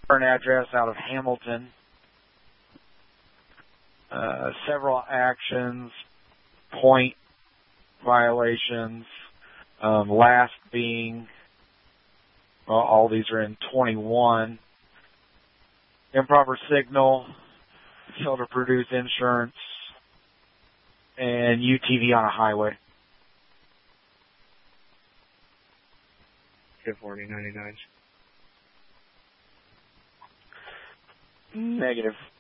current address out of Hamilton. Several actions, point violations, last being, well, all these are in 21. Improper signal, failed to produce insurance, and UTV on a highway. 4099. Negative.